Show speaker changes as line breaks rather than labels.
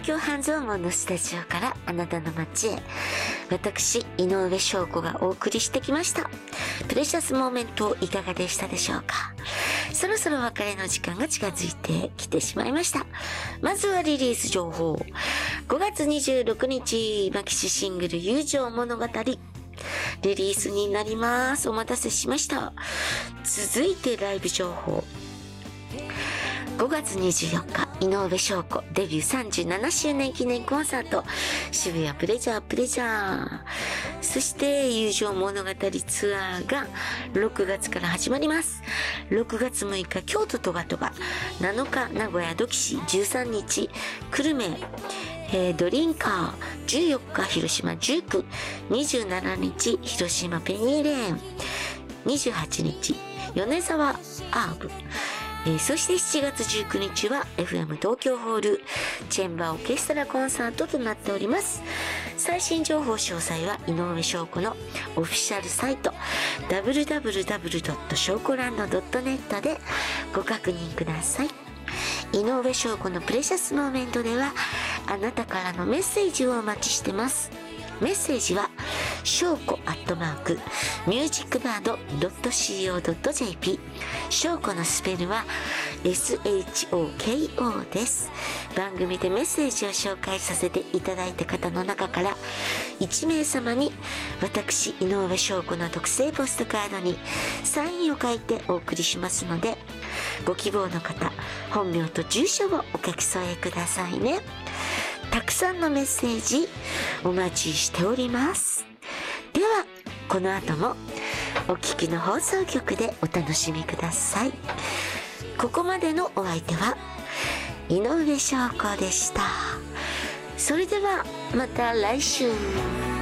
京半蔵門のスタジオからあなたの街へ、私井上翔子がお送りしてきました。プレシャスモーメントいかがでしたでしょうか。そろそろ別れの時間が近づいてきてしまいました。まずはリリース情報。5月26日マキシシングル友情物語リリースになります。お待たせしました。続いてライブ情報。5月24日、井上翔子デビュー37周年記念コンサート、渋谷プレジャー。そして友情物語ツアーが6月から始まります。6月6日、京都トガトガ、7日、名古屋土岐市、13日、久留米、ドリンカー、14日、広島19、27日、広島ペニーレーン、28日、米沢アーブ、そして7月19日は FM 東京ホールチェンバーオーケストラコンサートとなっております。最新情報詳細は井上翔子のオフィシャルサイト www.shawcoland.net でご確認ください。井上翔子のプレシャスモーメントではあなたからのメッセージをお待ちしてます。メッセージは翔子@musicbird.co.jp、 翔子のスペルは SHOKO です。番組でメッセージを紹介させていただいた方の中から1名様に私井上翔子の特製ポストカードにサインを書いてお送りしますので、ご希望の方本名と住所をお書き添えくださいね。たくさんのメッセージお待ちしております。ではこの後もお聞きの放送局でお楽しみください。ここまでのお相手は井上翔子でした。それではまた来週。